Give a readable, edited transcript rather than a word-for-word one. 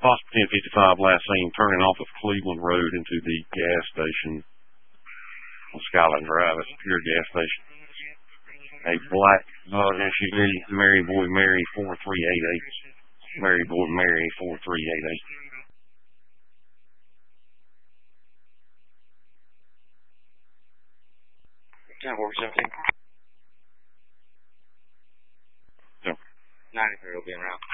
Foster 1055 last seen turning off of Cleveland Road into the gas station on Skyline Drive. It's a pure gas station. A black SUV, Mary Boy Mary 4388. Mary Boy Mary 4388. Yeah, what was 17? No. 93 will be en route.